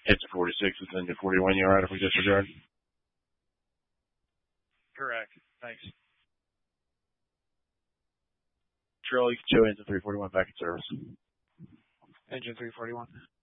Hits a 46 within the 41. You all right if we disregard? Correct. Thanks. Trill, you can show engine 341 back in service. Engine 341.